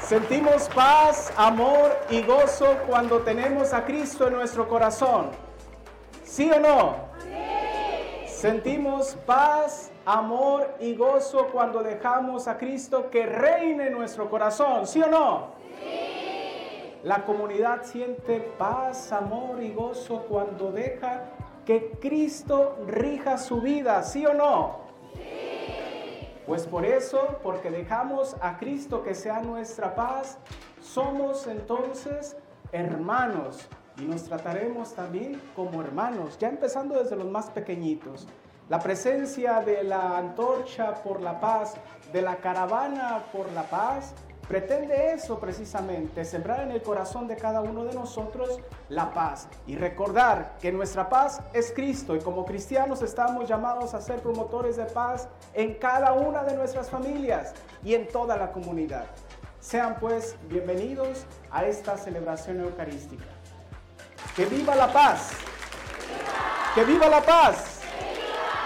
Sentimos paz, amor y gozo cuando tenemos a Cristo en nuestro corazón. ¿Sí o no? Sí. Sentimos paz, amor y gozo cuando dejamos a Cristo que reine en nuestro corazón. ¿Sí o no? Sí. La comunidad siente paz, amor y gozo cuando deja que Cristo rija su vida. ¿Sí o no? Pues por eso, porque dejamos a Cristo que sea nuestra paz, somos entonces hermanos y nos trataremos también como hermanos, ya empezando desde los más pequeñitos. La presencia de la antorcha por la paz, de la caravana por la paz, pretende eso precisamente, sembrar en el corazón de cada uno de nosotros la paz y recordar que nuestra paz es Cristo y como cristianos estamos llamados a ser promotores de paz en cada una de nuestras familias y en toda la comunidad. Sean pues bienvenidos a esta celebración eucarística. ¡Que viva la paz! ¡Que viva la paz!